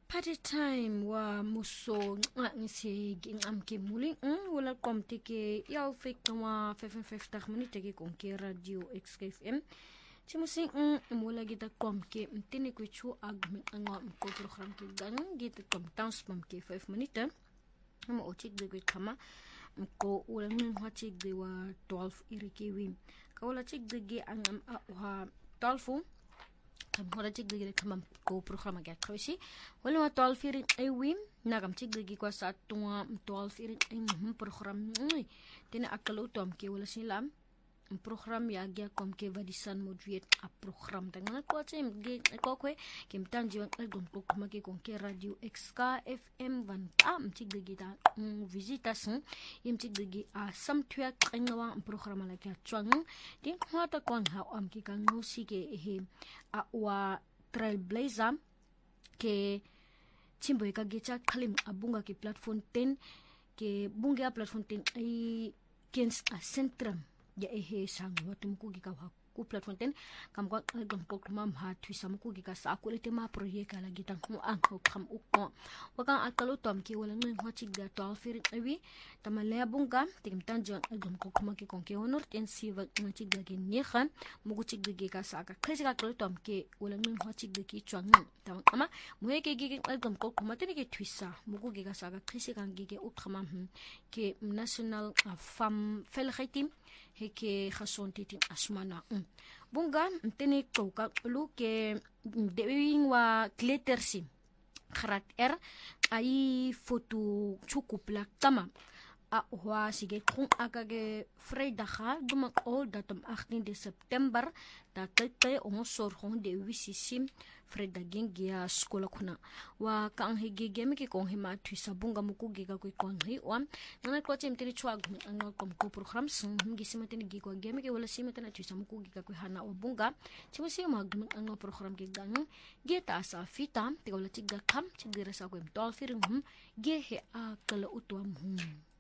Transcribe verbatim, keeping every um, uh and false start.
Party time wa muso ngisi ngam ke muli wala komte ke yaw fek wa fifty minute ke kon ke radio X K F M chimusi mula gita kom ke mtini ku chu ag ngam ko program ke gang gita kom tans pam ke five minute mo ochik de kama ko wala min hachik de wa twelve iri ke wim ka wala chik de ge angam ha twelve kam hora chik de kama ko program ga khoshi wala wa twelve iri ai wim nagam chik de ko sa twa twelve iri ai program tena akalo tom ke wala silam program ya gya kom ke vadisan moduet a program tanga ko chem ge ko kwe kim tanji wan gom ko kuma ke kon ke radio X K F M van am chik de gita visitation im chik de a sam thya kangwa program la kya chwang din khwa ta kon ha am ki kang no si ke he a wa trailblazer ke chimboy ka gecha khalim abunga ke platform ten ke bunga platform ten ai kens a centrum ya ehe sang watum ku gi ka ku platform ten kam ko gam ko mam ha thu sam ku gi ka sa ku le tema project ala gi tang mu ang ko kham u ko wa ka akalo tom ki wala ngai ho chik da twelve fir ewi tamale bunga tim tan jon gam ko kuma ki kon ke honor ten si wa ngai chik da gi ni khan mu ku chik da gi ka sa ka khesi ka akalo tom ke wala ngai ho chik da ki chwang tam ama mu ke gi gam ko kuma ten ke twisa mu ku gi ka sa ka khesi kan gi ke u khama ke national fam fel khaitim heke khason titin asmana bunga mtene koka lu ke dewing wa glittersi kharak er ai foto chukupla tama a wa sige khung akage vrijdag duma all datum eighteen de september da tete on sor khong de wisisim vrijdag gengia skola kuna wa kang hege geme ke kong hima thuisa bunga muku giga ko kon hi wam nana ko chem tini chwa ang kom ko program sum gi simateni gi ko geme ke wala simatena thuisa muku giga ko hana wa bunga chimu si mag ang program ge gang ge ta sa fita te wala tigga kam chigira sa ko em tol firim ge he a kala utwam hum